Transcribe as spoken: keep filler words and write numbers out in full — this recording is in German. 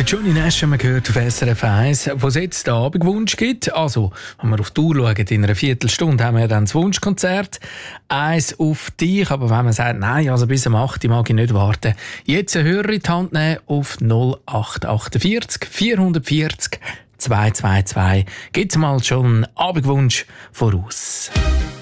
Johnny Nash haben wir gehört auf S R F eins, wo es jetzt den Abendwunsch gibt. Also, wenn wir auf die Uhr schauen, in einer Viertelstunde haben wir dann das Wunschkonzert. Eins auf dich, aber wenn man sagt, nein, also bis um acht Uhr mag ich nicht warten, jetzt einen Hörer in die Hand nehmen auf null acht vier acht vier vier zwei zwei zwei. Gibt's mal schon einen Abendwunsch voraus.